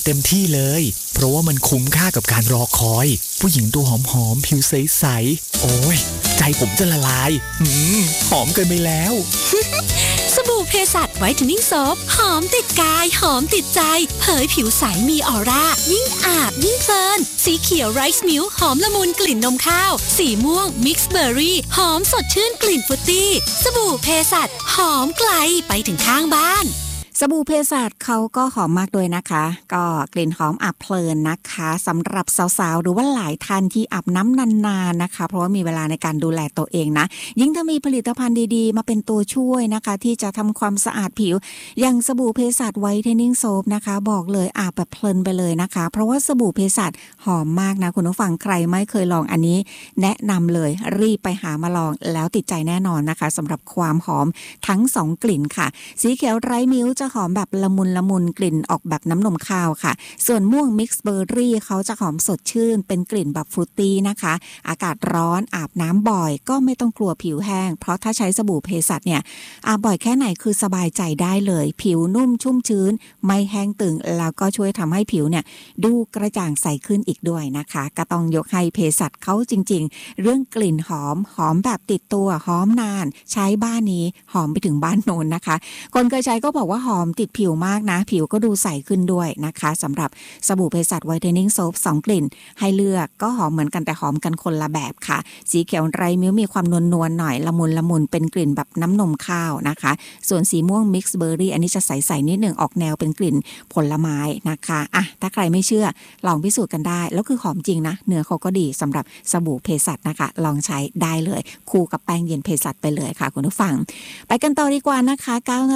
เต็มที่เลยเพราะว่ามันคุ้มค่ากับการรอคอยผู้หญิงตัวหอมๆผิวใสๆโอ้ยใจผมจะละลายหอมเกินไปแล้วสบู่เพสัชไวท์เทนนิ่งโซปหอมติดกายหอมติดใจเผยผิวใสมีออร่ายิ่งอาบยิ่งเพลินสีเขียวไรซ์มิลค์หอมละมุนกลิ่นนมข้าวสีม่วงมิกซ์เบอร์รี่หอมสดชื่นกลิ่นฟรุตตี้สบู่เพสัชหอมไกลไปถึงข้างบ้านสบู่เภสัชเขาก็หอมมากด้วยนะคะก็กลิ่นหอมอับเพลินนะคะสำหรับสาวๆหรือว่าหลายท่านที่อาบน้ำนานๆนะคะเพราะว่ามีเวลาในการดูแลตัวเองนะยิ่งถ้ามีผลิตภัณฑ์ดีๆมาเป็นตัวช่วยนะคะที่จะทำความสะอาดผิวอย่างสบู่เภสัชไวท์เทนนิ่งโซปนะคะบอกเลยอาบแบบเพลินไปเลยนะคะเพราะว่าสบู่เภสัชหอมมากนะคุณผู้ฟังใครไม่เคยลองอันนี้แนะนำเลยรีบไปหามาลองแล้วติดใจแน่นอนนะคะสำหรับความหอมทั้ง2กลิ่นค่ะสีเขียวไรมิลค์จะหอมแบบละมุนกลิ่นออกแบบน้ำนมข้าวค่ะส่วนม่วงมิกซ์เบอร์รี่เขาจะหอมสดชื่นเป็นกลิ่นแบบฟรุตตี้นะคะอากาศร้อนอาบน้ำบ่อยก็ไม่ต้องกลัวผิวแห้งเพราะถ้าใช้สบู่เภสัชเนี่ยอาบบ่อยแค่ไหนคือสบายใจได้เลยผิวนุ่มชุ่มชื้นไม่แห้งตึงแล้วก็ช่วยทำให้ผิวเนี่ยดูกระจ่างใสขึ้นอีกด้วยนะคะก็ต้องยกให้เภสัชเขาจริงๆเรื่องกลิ่นหอมแบบติดตัวหอมนานใช้บ้านนี้หอมไปถึงบ้านโน้นนะคะคนเคยใช้ก็บอกว่าหอมติดผิวมากนะผิวก็ดูใสขึ้นด้วยนะคะสำหรับสบู่เภสัชไวท์เทนนิ่งโซป2กลิ่นให้เลือกก็หอมเหมือนกันแต่หอมกันคนละแบบค่ะสีเขียวไรมิลค์มีความนวลๆหน่อยละมุนเป็นกลิ่นแบบน้ำนมข้าวนะคะส่วนสีม่วงมิกซ์เบอร์รี่อันนี้จะใสๆนิดนึงออกแนวเป็นกลิ่นผลไม้นะคะอ่ะถ้าใครไม่เชื่อลองพิสูจน์กันได้แล้วคือหอมจริงนะเนื้อเขาก็ดีสำหรับสบู่เภสัชนะคะลองใช้ได้เลยคู่กับแป้งเย็นเภสัชไปเลยค่ะคุณผู้ฟังไปกันต่อดีกว่านะคะ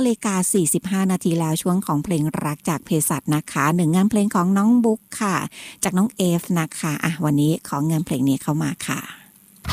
9:45 นาทีแล้วช่วงของเพลงรักจากเภสัชนะคะหนึ่งงานเพลงของน้องบุ๊กค่ะจากน้องเอฟนะคะอ่ะวันนี้ของงานเพลงนี้เข้ามาค่ะ